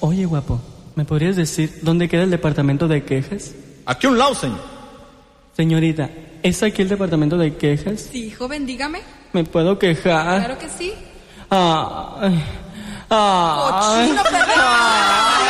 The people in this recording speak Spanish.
Oye, guapo, ¿me podrías decir dónde queda el departamento de quejas? Aquí a un lado, señor. Señorita, ¿es aquí el departamento de quejas? Sí, joven, dígame. ¿Me puedo quejar? Claro que sí. Ay. Cochino, perro.